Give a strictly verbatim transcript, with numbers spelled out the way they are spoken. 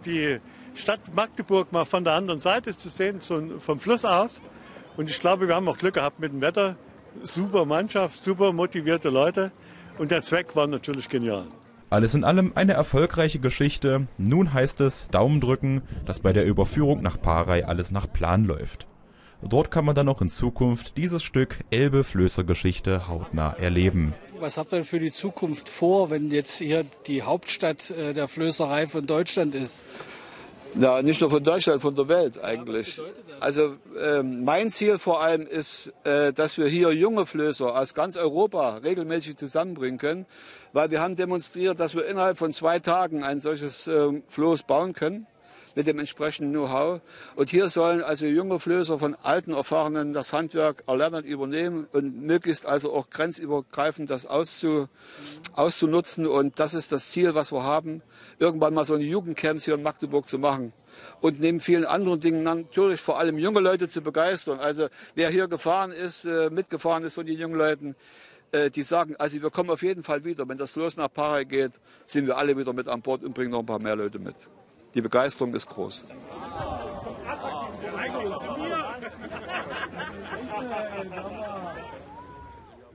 die Stadt Magdeburg mal von der anderen Seite zu sehen, vom Fluss aus. Und ich glaube, wir haben auch Glück gehabt mit dem Wetter. Super Mannschaft, super motivierte Leute. Und der Zweck war natürlich genial. Alles in allem eine erfolgreiche Geschichte. Nun heißt es Daumen drücken, dass bei der Überführung nach Paarei alles nach Plan läuft. Dort kann man dann auch in Zukunft dieses Stück Elbe-Flößer-Geschichte hautnah erleben. Was habt ihr für die Zukunft vor, wenn jetzt hier die Hauptstadt der Flößerei von Deutschland ist? Ja, nicht nur von Deutschland, von der Welt eigentlich. Also äh, mein Ziel vor allem ist, äh, dass wir hier junge Flößer aus ganz Europa regelmäßig zusammenbringen können, weil wir haben demonstriert, dass wir innerhalb von zwei Tagen ein solches äh, Floß bauen können mit dem entsprechenden Know-how. Und hier sollen also junge Flößer von alten Erfahrenen das Handwerk erlernen, übernehmen und möglichst also auch grenzübergreifend das auszu, auszunutzen. Und das ist das Ziel, was wir haben, irgendwann mal so eine Jugendcamps hier in Magdeburg zu machen. Und neben vielen anderen Dingen natürlich vor allem junge Leute zu begeistern. Also wer hier gefahren ist, äh, mitgefahren ist von den jungen Leuten, äh, die sagen, also wir kommen auf jeden Fall wieder. Wenn das Floß nach Paarei geht, sind wir alle wieder mit an Bord und bringen noch ein paar mehr Leute mit. Die Begeisterung ist groß. Ja.